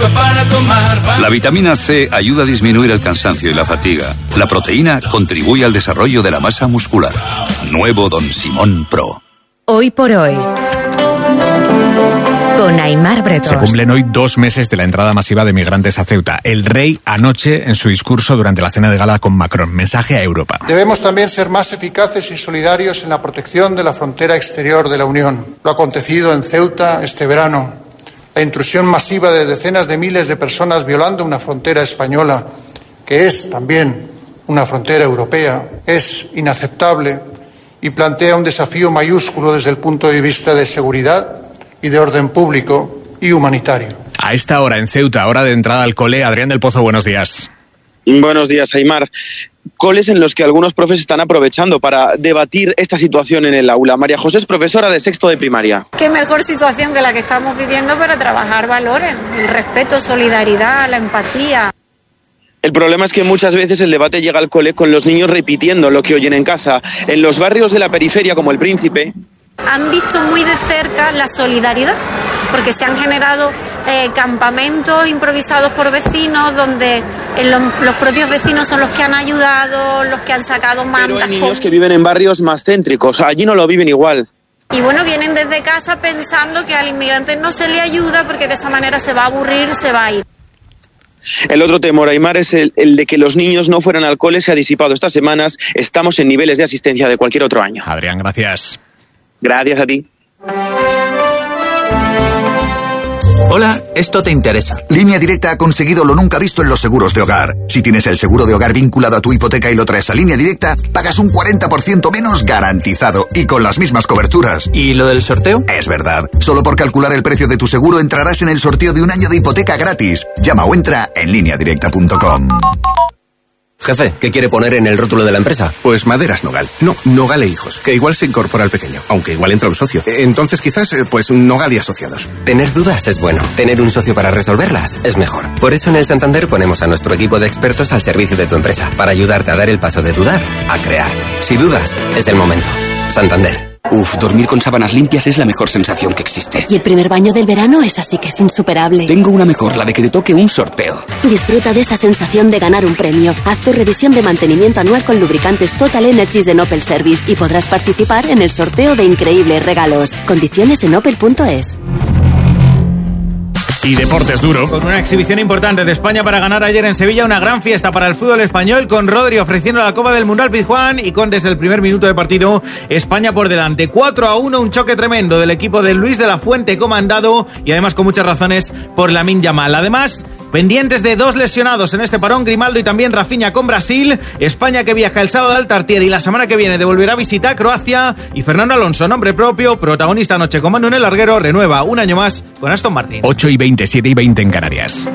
azúcar para tomar. La vitamina C ayuda a disminuir el cansancio y la fatiga. La proteína contribuye al desarrollo de la masa muscular. Nuevo Don Simón Pro. Hoy por hoy, con Aimar Bretos. Se cumplen hoy 2 meses de la entrada masiva de migrantes a Ceuta. El rey anoche en su discurso durante la cena de gala con Macron. Mensaje a Europa. Debemos también ser más eficaces y solidarios en la protección de la frontera exterior de la Unión. Lo acontecido en Ceuta este verano, la intrusión masiva de decenas de miles de personas violando una frontera española, que es también una frontera europea, es inaceptable y plantea un desafío mayúsculo desde el punto de vista de seguridad y de orden público y humanitario. A esta hora en Ceuta, hora de entrada al cole, Adrián del Pozo, buenos días. Buenos días, Aimar. Coles en los que algunos profes están aprovechando para debatir esta situación en el aula. María José es profesora de sexto de primaria. Qué mejor situación que la que estamos viviendo para trabajar valores, el respeto, solidaridad, la empatía. El problema es que muchas veces el debate llega al cole con los niños repitiendo lo que oyen en casa. En los barrios de la periferia, como El Príncipe, han visto muy de cerca la solidaridad, porque se han generado campamentos improvisados por vecinos, donde los propios vecinos son los que han ayudado, los que han sacado mantas. Pero hay niños que viven en barrios más céntricos, allí no lo viven igual. Y bueno, vienen desde casa pensando que al inmigrante no se le ayuda porque de esa manera se va a aburrir, se va a ir. El otro temor, Aimar, es el de que los niños no fueran al cole. Se ha disipado estas semanas. Estamos en niveles de asistencia de cualquier otro año. Adrián, gracias. Gracias a ti. Hola, esto te interesa. Línea Directa ha conseguido lo nunca visto en los seguros de hogar. Si tienes el seguro de hogar vinculado a tu hipoteca y lo traes a Línea Directa, pagas un 40% menos garantizado y con las mismas coberturas. ¿Y lo del sorteo? Es verdad. Solo por calcular el precio de tu seguro entrarás en el sorteo de un año de hipoteca gratis. Llama o entra en lineadirecta.com. Jefe, ¿qué quiere poner en el rótulo de la empresa? Pues Maderas Nogal. No, Nogal e Hijos, que igual se incorpora al pequeño, aunque igual entra un socio. Entonces quizás, pues Nogal y Asociados. Tener dudas es bueno. Tener un socio para resolverlas es mejor. Por eso en el Santander ponemos a nuestro equipo de expertos al servicio de tu empresa, para ayudarte a dar el paso de dudar a crear. Si dudas, es el momento. Santander. Uf, dormir con sábanas limpias es la mejor sensación que existe. Y el primer baño del verano es así que es insuperable. Tengo una mejor, la de que te toque un sorteo. Disfruta de esa sensación de ganar un premio. Haz tu revisión de mantenimiento anual con lubricantes Total Energies de Opel Service y podrás participar en el sorteo de increíbles regalos. Condiciones en opel.es. Y deportes duro. Con una exhibición importante de España para ganar ayer en Sevilla, una gran fiesta para el fútbol español, con Rodri ofreciendo la Copa del Mundo al Pizjuán y con desde el primer minuto de partido España por delante. 4-1, un choque tremendo del equipo de Luis de la Fuente comandado y además con muchas razones por Lamine Yamal. Además, pendientes de 2 lesionados en este parón, Grimaldo y también Rafinha con Brasil. España que viaja el sábado al Tartier y la semana que viene devolverá a visitar Croacia. Y Fernando Alonso, nombre propio, protagonista anoche con Manu en el larguero, renueva un año más con Aston Martin. 8:20, 7:20 en Canarias.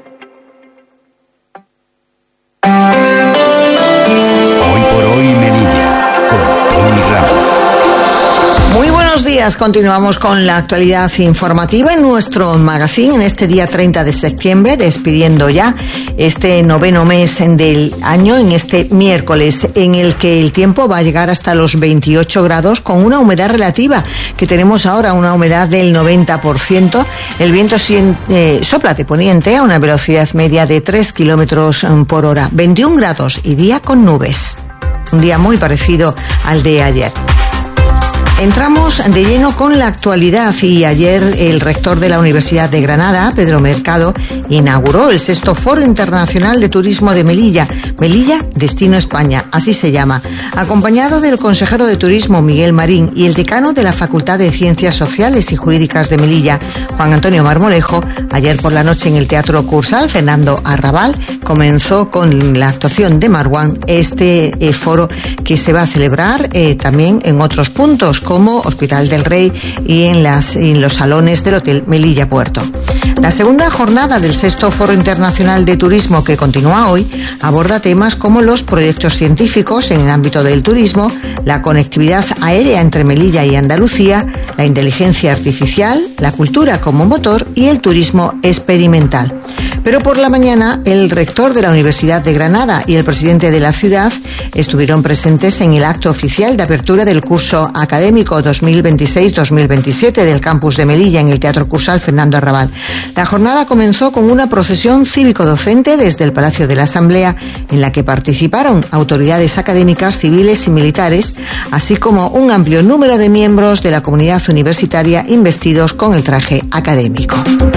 Hoy por hoy Melilla, con Tony Ramos. Muy buenos días, continuamos con la actualidad informativa en nuestro magazine en este día 30 de septiembre, despidiendo ya este 9º mes del año, en este miércoles en el que el tiempo va a llegar hasta los 28 grados con una humedad relativa que tenemos ahora, una humedad del 90%. El viento sopla de poniente a una velocidad media de 3 kilómetros por hora, 21 grados y día con nubes. Un día muy parecido al de ayer. Entramos de lleno con la actualidad y ayer el rector de la Universidad de Granada, Pedro Mercado, inauguró el 6º Foro Internacional de Turismo de Melilla. Melilla, Destino España, así se llama. Acompañado del consejero de Turismo, Miguel Marín, y el decano de la Facultad de Ciencias Sociales y Jurídicas de Melilla, Juan Antonio Marmolejo, ayer por la noche en el Teatro Cursal, Fernando Arrabal comenzó con la actuación de Marwan este foro que se va a celebrar también en otros puntos, como Hospital del Rey y en los salones del Hotel Melilla Puerto. La segunda jornada del 6º Foro Internacional de Turismo, que continúa hoy, aborda temas como los proyectos científicos en el ámbito del turismo, la conectividad aérea entre Melilla y Andalucía, la inteligencia artificial, la cultura como motor y el turismo experimental. Pero por la mañana, el rector de la Universidad de Granada y el presidente de la ciudad estuvieron presentes en el acto oficial de apertura del curso académico 2026-2027 del campus de Melilla en el Teatro Cursal Fernando Arrabal. La jornada comenzó con una procesión cívico-docente desde el Palacio de la Asamblea, en la que participaron autoridades académicas, civiles y militares, así como un amplio número de miembros de la comunidad universitaria investidos con el traje académico.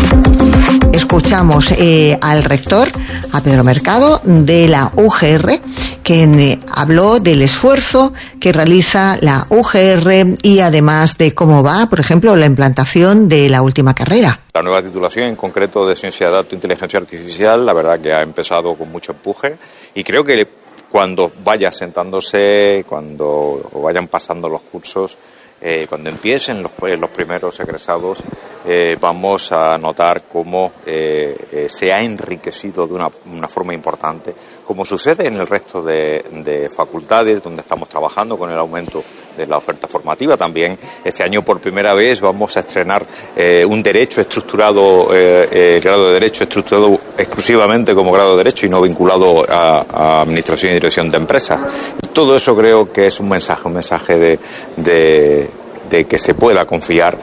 Escuchamos al rector, a Pedro Mercado, de la UGR, quien habló del esfuerzo que realiza la UGR y además de cómo va, por ejemplo, la implantación de la última carrera. La nueva titulación, en concreto de Ciencia de Datos e Inteligencia Artificial, la verdad que ha empezado con mucho empuje y creo que cuando vaya sentándose, cuando vayan pasando los cursos, cuando empiecen los primeros egresados, vamos a notar cómo se ha enriquecido de una forma importante, como sucede en el resto de facultades donde estamos trabajando con el aumento de la oferta formativa. También este año por primera vez vamos a estrenar un derecho estructurado, grado de derecho estructurado exclusivamente como grado de derecho y no vinculado a administración y dirección de empresas. Todo eso creo que es un mensaje de que se pueda confiar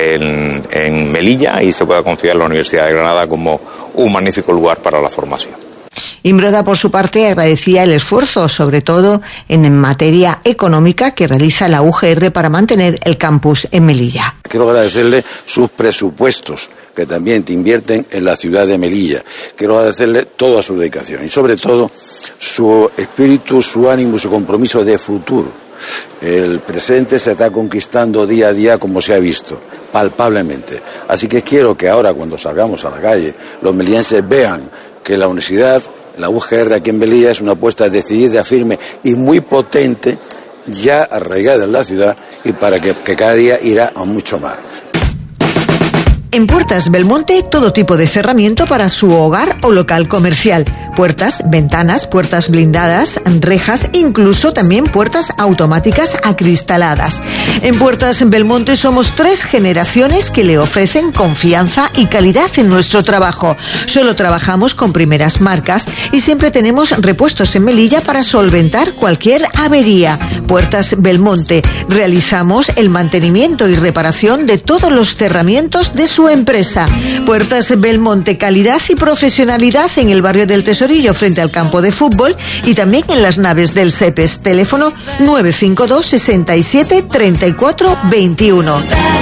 en Melilla y se pueda confiar en la Universidad de Granada como un magnífico lugar para la formación. Imbroda, por su parte, agradecía el esfuerzo, sobre todo en materia económica, que realiza la UGR para mantener el campus en Melilla. Quiero agradecerle sus presupuestos, que también te invierten en la ciudad de Melilla. Quiero agradecerle toda su dedicación y, sobre todo, su espíritu, su ánimo, su compromiso de futuro. El presente se está conquistando día a día, como se ha visto, palpablemente. Así que quiero que ahora, cuando salgamos a la calle, los melillenses vean que la universidad, la UGR aquí en Melilla, es una apuesta decidida, firme y muy potente, ya arraigada en la ciudad y para que cada día irá a mucho más. En Puertas Belmonte, todo tipo de cerramiento para su hogar o local comercial. Puertas, ventanas, puertas blindadas, rejas, incluso también puertas automáticas acristaladas. En Puertas Belmonte somos 3 generaciones que le ofrecen confianza y calidad en nuestro trabajo. Solo trabajamos con primeras marcas y siempre tenemos repuestos en Melilla para solventar cualquier avería. Puertas Belmonte. Realizamos el mantenimiento y reparación de todos los cerramientos de su empresa. Puertas Belmonte, calidad y profesionalidad en el barrio del Tesorillo frente al campo de fútbol y también en las naves del SEPES. Teléfono 952 67 34 21.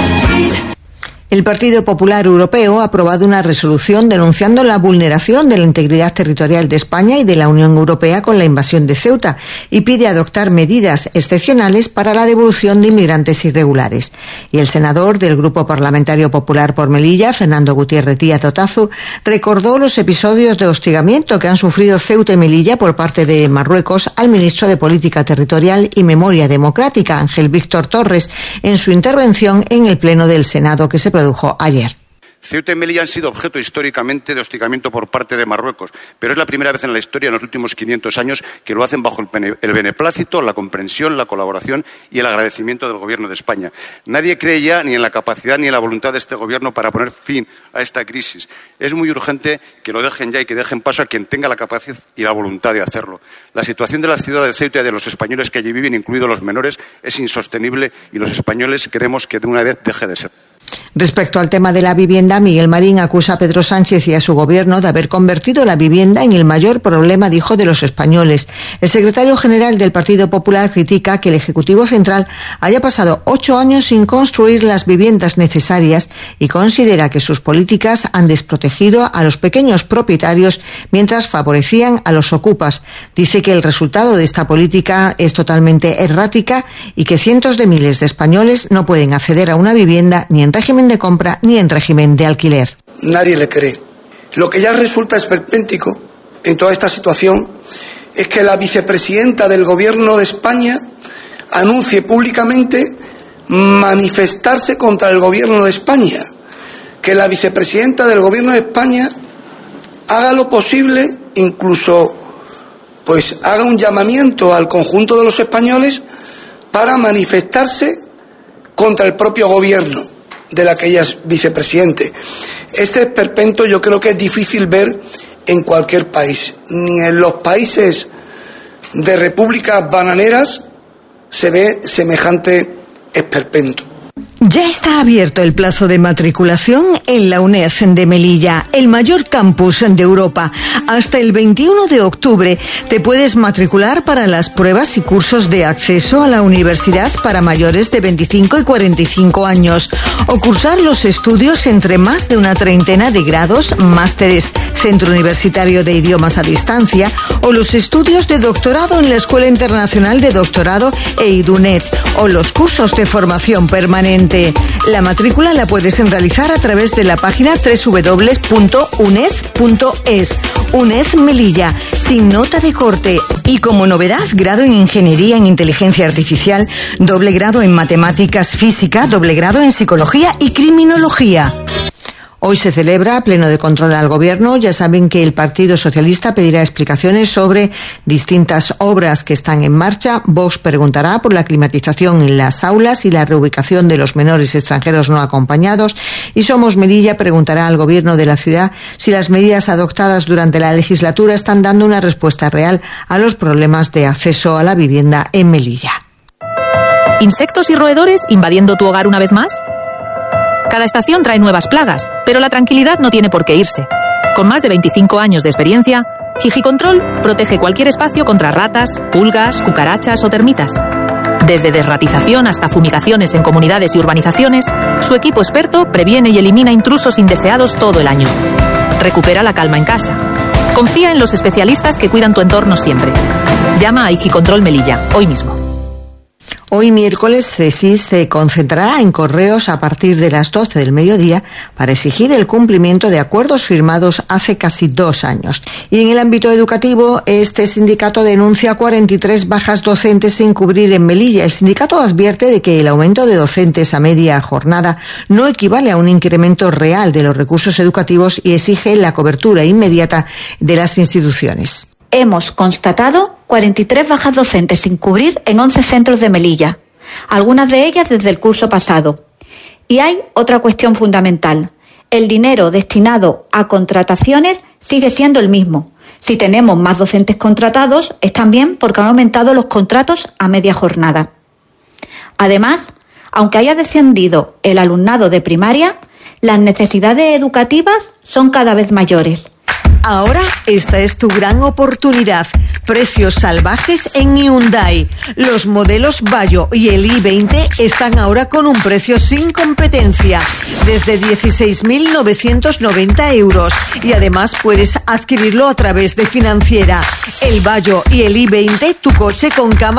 El Partido Popular Europeo ha aprobado una resolución denunciando la vulneración de la integridad territorial de España y de la Unión Europea con la invasión de Ceuta y pide adoptar medidas excepcionales para la devolución de inmigrantes irregulares. Y el senador del Grupo Parlamentario Popular por Melilla, Fernando Gutiérrez Díaz Otazu, recordó los episodios de hostigamiento que han sufrido Ceuta y Melilla por parte de Marruecos al ministro de Política Territorial y Memoria Democrática, Ángel Víctor Torres, en su intervención en el Pleno del Senado que se produjo ayer. Ceuta y Melilla han sido objeto históricamente de hostigamiento por parte de Marruecos, pero es la primera vez en la historia, en los últimos 500 años, que lo hacen bajo el beneplácito, la comprensión, la colaboración y el agradecimiento del Gobierno de España. Nadie cree ya ni en la capacidad ni en la voluntad de este Gobierno para poner fin a esta crisis. Es muy urgente que lo dejen ya y que dejen paso a quien tenga la capacidad y la voluntad de hacerlo. La situación de la ciudad de Ceuta y de los españoles que allí viven, incluidos los menores, es insostenible y los españoles queremos que de una vez deje de ser. Respecto al tema de la vivienda, Miguel Marín acusa a Pedro Sánchez y a su gobierno de haber convertido la vivienda en el mayor problema, dijo, de los españoles. El secretario general del Partido Popular critica que el Ejecutivo Central haya pasado 8 años sin construir las viviendas necesarias y considera que sus políticas han desprotegido a los pequeños propietarios mientras favorecían a los ocupas. Dice que el resultado de esta política es totalmente errática y que cientos de miles de españoles no pueden acceder a una vivienda ni en régimen de compra ni en régimen de alquiler. Nadie le cree. Lo que ya resulta esperpéntico en toda esta situación es que la vicepresidenta del Gobierno de España anuncie públicamente manifestarse contra el Gobierno de España, que la vicepresidenta del Gobierno de España haga lo posible, incluso pues haga un llamamiento al conjunto de los españoles para manifestarse contra el propio Gobierno de la que ella es vicepresidente. Este esperpento yo creo que es difícil ver en cualquier país. Ni en los países de repúblicas bananeras se ve semejante esperpento. Ya está abierto el plazo de matriculación en la UNED de Melilla, el mayor campus de Europa. Hasta el 21 de octubre te puedes matricular para las pruebas y cursos de acceso a la universidad para mayores de 25 y 45 años o cursar los estudios entre más de una treintena de grados, másteres, Centro Universitario de Idiomas a Distancia o los estudios de doctorado en la Escuela Internacional de Doctorado e IDUNET o los cursos de formación permanente. La matrícula la puedes realizar a través de la página www.uned.es. UNED Melilla, sin nota de corte. Y como novedad, grado en Ingeniería en Inteligencia Artificial, doble grado en Matemáticas Física, doble grado en Psicología y Criminología. Hoy se celebra pleno de control al Gobierno. Ya saben que el Partido Socialista pedirá explicaciones sobre distintas obras que están en marcha. Vox preguntará por la climatización en las aulas y la reubicación de los menores extranjeros no acompañados. Y Somos Melilla preguntará al Gobierno de la ciudad si las medidas adoptadas durante la legislatura están dando una respuesta real a los problemas de acceso a la vivienda en Melilla. ¿Insectos y roedores invadiendo tu hogar una vez más? Cada estación trae nuevas plagas, pero la tranquilidad no tiene por qué irse. Con más de 25 años de experiencia, Higicontrol protege cualquier espacio contra ratas, pulgas, cucarachas o termitas. Desde desratización hasta fumigaciones en comunidades y urbanizaciones, su equipo experto previene y elimina intrusos indeseados todo el año. Recupera la calma en casa. Confía en los especialistas que cuidan tu entorno siempre. Llama a Higicontrol Melilla, hoy mismo. Hoy miércoles CSIS se concentrará en Correos a partir de las 12 del mediodía para exigir el cumplimiento de acuerdos firmados hace casi 2 años. Y en el ámbito educativo, este sindicato denuncia 43 bajas docentes sin cubrir en Melilla. El sindicato advierte de que el aumento de docentes a media jornada no equivale a un incremento real de los recursos educativos y exige la cobertura inmediata de las instituciones. Hemos constatado 43 bajas docentes sin cubrir en 11 centros de Melilla, algunas de ellas desde el curso pasado. Y hay otra cuestión fundamental. El dinero destinado a contrataciones sigue siendo el mismo. Si tenemos más docentes contratados, es también porque han aumentado los contratos a media jornada. Además, aunque haya descendido el alumnado de primaria, las necesidades educativas son cada vez mayores. Ahora esta es tu gran oportunidad. Precios salvajes en Hyundai. Los modelos Bayo y el i20 están ahora con un precio sin competencia, desde 16.990 euros. Y además puedes adquirirlo a través de Financiera. El Bayo y el i20, tu coche con cámara